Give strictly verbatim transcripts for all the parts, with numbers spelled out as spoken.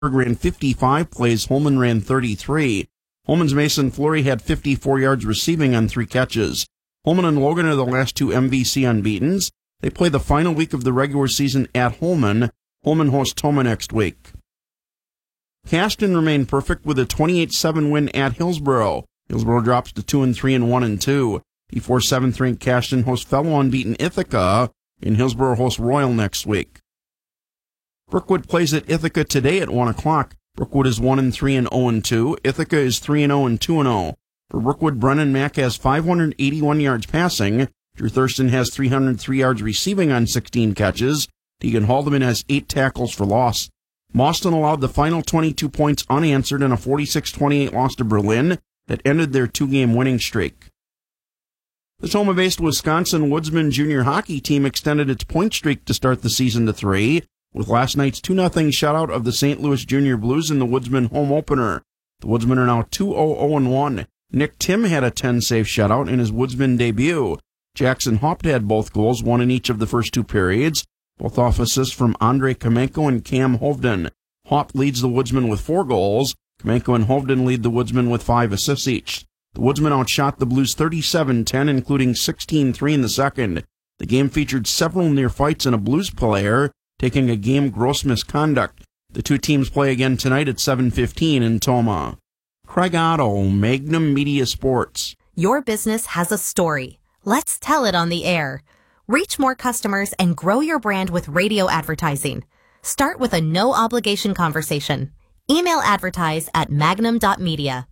ran fifty-five plays. Holman ran thirty-three. Holman's Mason Fleury had fifty-four yards receiving on three catches. Holman and Logan are the last two M V C unbeatens. They play the final week of the regular season at Holman. Holman hosts Tomah next week. Caston remained perfect with a twenty-eight seven win at Hillsboro. Hillsboro drops to two and three and one and two. Before seventh-ranked Caston hosts fellow unbeaten Ithaca, and Hillsboro hosts Royal next week. Brookwood plays at Ithaca today at one o'clock. Brookwood is one and three and oh and two. Ithaca is three and oh and two and oh. For Brookwood, Brennan Mack has five hundred eighty-one yards passing. Drew Thurston has three hundred three yards receiving on sixteen catches. Deegan Haldeman has eight tackles for loss. Boston allowed the final twenty-two points unanswered in a forty-six twenty-eight loss to Berlin that ended their two-game winning streak. The Tomah-based Wisconsin Woodsman junior hockey team extended its point streak to start the season to three, with last night's two nothing shutout of the Saint Louis Junior Blues in the Woodsman home opener. The Woodsmen are now two oh oh and one. Nick Tim had a ten-save shutout in his Woodsman debut. Jackson Haupt had both goals, one in each of the first two periods, both off assists from Andrei Kamenko and Cam Hovden. Haupt leads the Woodsmen with four goals. Kamenko and Hovden lead the Woodsmen with five assists each. The Woodsmen outshot the Blues thirty-seven ten, including sixteen three in the second. The game featured several near fights and a Blues player taking a game gross misconduct. The two teams play again tonight at seven fifteen in Tomah. Craig Otto, Magnum Media Sports. Your business has a story. Let's tell it on the air. Reach more customers and grow your brand with radio advertising. Start with a no-obligation conversation. Email advertise at magnum dot media.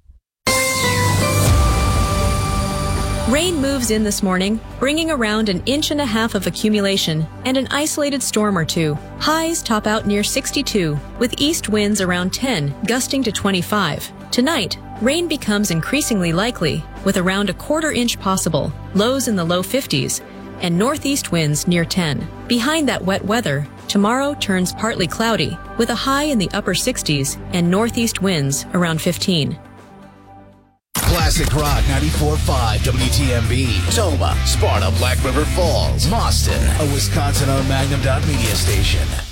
Rain moves in this morning, bringing around an inch and a half of accumulation and an isolated storm or two. Highs top out near sixty-two, with east winds around ten, gusting to twenty-five. Tonight, rain becomes increasingly likely, with around a quarter inch possible, lows in the low fifties, and northeast winds near ten. Behind that wet weather, tomorrow turns partly cloudy, with a high in the upper sixties and northeast winds around fifteen. Classic Rock ninety-four point five W T M B, Tomah, Sparta, Black River Falls, Boston, a Wisconsin-owned Magnum dot media station.